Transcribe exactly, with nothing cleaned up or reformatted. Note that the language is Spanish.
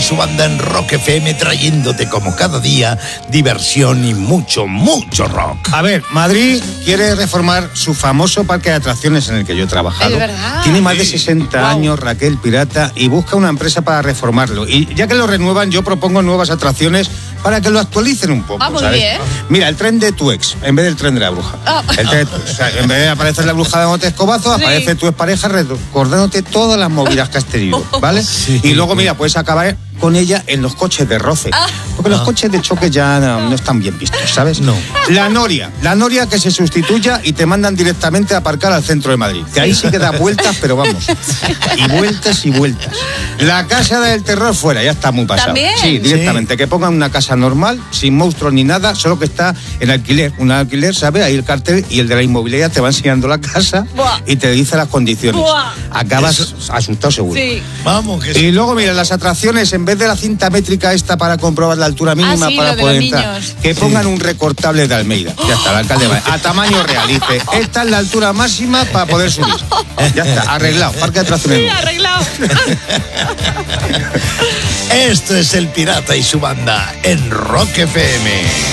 su banda en Rock F M, trayéndote como cada día diversión y mucho, mucho rock. A ver, Madrid quiere reformar su famoso parque de atracciones en el que yo he trabajado. ¿Es verdad? Tiene más de sesenta Wow. años, Raquel Pirata, y busca una empresa para reformarlo. Y ya que lo renuevan, yo propongo nuevas atracciones para que lo actualicen un poco. Ah, muy ¿sabes? bien. Mira, el tren de tu ex, en vez del tren de la bruja. Ah. El tren de tu ex. O sea, en vez de aparecer la bruja dándote escobazo, Sí. aparece tu expareja recordándote todas las movidas que has tenido, ¿vale? Sí. Y luego, mira, puedes acabar con ella en los coches de roce. Ah. Porque los coches de choque ya no, no están bien vistos, ¿sabes? No. La noria, la noria que se sustituya y te mandan directamente a aparcar al centro de Madrid. Que ahí sí que da vueltas, pero vamos. Y vueltas y vueltas. La casa del terror fuera, ya está muy pasado. ¿También? Sí, directamente. Sí. Que pongan una casa normal, sin monstruos ni nada, solo que está en alquiler. Un alquiler, ¿sabes? Ahí el cartel y el de la inmobiliaria te va enseñando la casa. Buah. Y te dice las condiciones. Buah. Acabas Eso. asustado seguro. Sí. Vamos, que Y luego, mira, las atracciones, en vez de la cinta métrica esta para comprobar la altura mínima Ah, sí, para lo de poder los entrar, niños. que pongan un recortable de Almeida. Ya está, el alcalde va a tamaño real. Dice, esta es la altura máxima para poder subir. Ya está, arreglado. Parque de atracciones. Sí, nuevo. arreglado. esto es El Pirata y su banda en Rock F M.